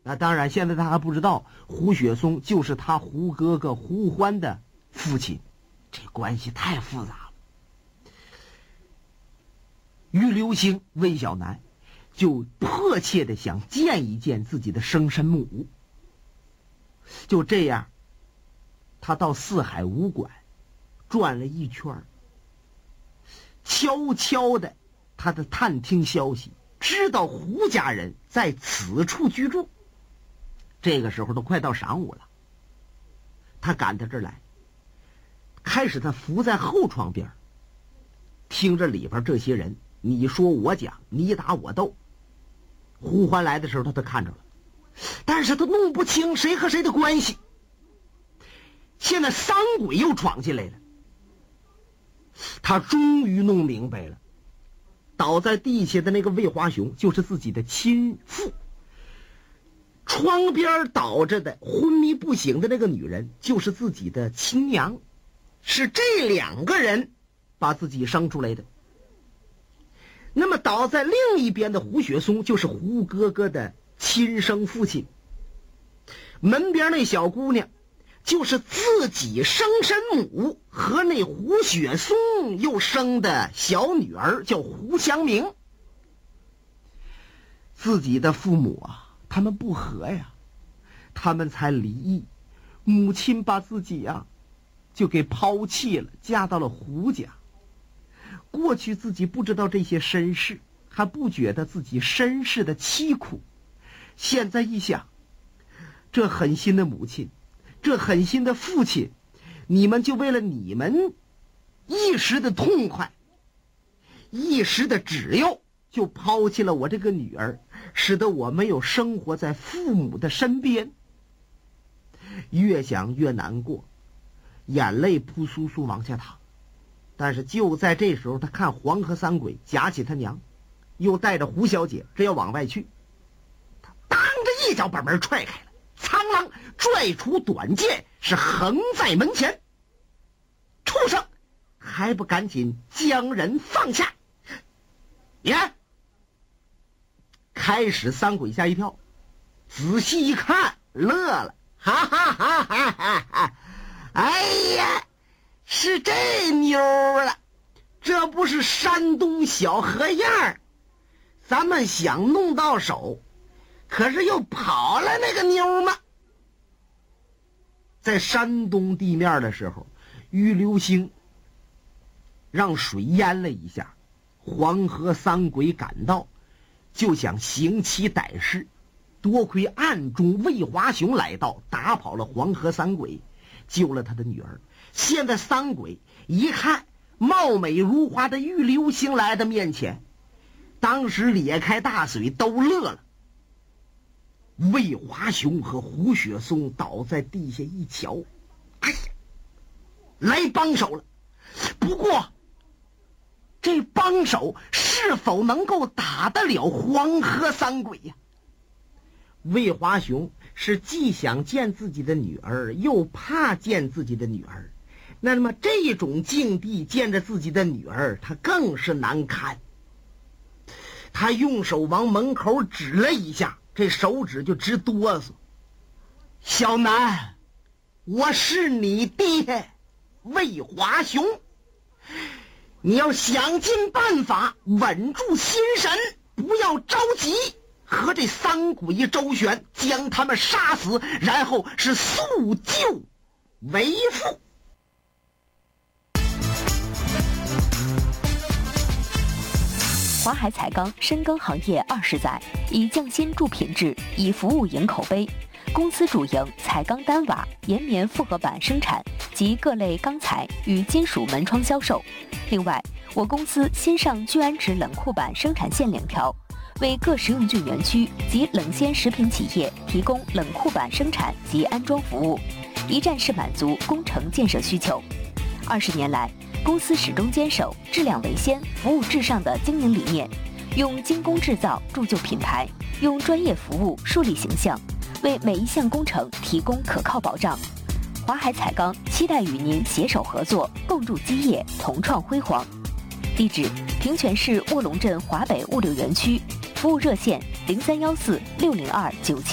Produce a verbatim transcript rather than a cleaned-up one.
那当然现在他还不知道胡雪松就是他胡哥哥胡欢的父亲，这关系太复杂了。于流星魏小南就迫切的想见一见自己的生身母。就这样，他到四海武馆转了一圈，悄悄的他的探听消息，知道胡家人在此处居住。这个时候都快到晌午了，他赶到这儿来，开始他伏在后窗边，听着里边这些人你说我讲，你打我斗。胡欢来的时候他都看着了，但是他弄不清谁和谁的关系。现在三鬼又闯进来了，他终于弄明白了，倒在地下的那个魏华雄就是自己的亲父，窗边倒着的昏迷不醒的那个女人就是自己的亲娘，是这两个人把自己生出来的。那么倒在另一边的胡雪松就是胡哥哥的亲生父亲，门边那小姑娘就是自己生身母和那胡雪松又生的小女儿，叫胡祥明。自己的父母啊，他们不和呀，他们才离异，母亲把自己呀、啊、就给抛弃了，嫁到了胡家。过去自己不知道这些身世，还不觉得自己身世的凄苦，现在一想，这狠心的母亲，这狠心的父亲，你们就为了你们一时的痛快，一时的只要，就抛弃了我这个女儿，使得我没有生活在父母的身边。越想越难过，眼泪扑簌簌往下淌。但是就在这时候，他看黄河三鬼夹起他娘，又带着胡小姐这要往外去，他当着一脚把门踹开了，苍狼拽出短剑，是横在门前。畜生，还不赶紧将人放下！耶！开始三鬼吓一跳，仔细一看乐了，哈哈哈哈哈哈！哎呀，是这妞了，这不是山东小河样，咱们想弄到手，可是又跑了那个妞吗？在山东地面的时候，于流星让水淹了一下，黄河三鬼赶到，就想行其歹事。多亏暗中魏华雄来到，打跑了黄河三鬼，救了他的女儿。现在三鬼一看貌美如花的于流星来到面前，当时咧开大嘴都乐了。魏华雄和胡雪松倒在地下一瞧，哎呀，来帮手了。不过这帮手是否能够打得了黄河三鬼呀？魏华雄是既想见自己的女儿，又怕见自己的女儿，那么这种境地见着自己的女儿，他更是难堪。他用手往门口指了一下，这手指就直哆嗦。小南，我是你爹魏华雄，你要想尽办法稳住心神，不要着急，和这三鬼周旋，将他们杀死，然后是速救为父。 华海彩钢深耕行业二十载，以匠心铸品质，以服务赢口碑。公司主营彩钢单瓦、岩棉复合板生产及各类钢材与金属门窗销售。另外，我公司新上聚氨酯冷库板生产线两条，为各食用菌园区及冷鲜食品企业提供冷库板生产及安装服务，一站式满足工程建设需求。二十年来，公司始终坚守质量为先、服务至上的经营理念，用精工制造铸就品牌，用专业服务树立形象，为每一项工程提供可靠保障。华海彩钢期待与您携手合作，共筑基业，同创辉煌。地址：平泉市卧龙镇华北物流园区，服务热线零三幺四六零二九七。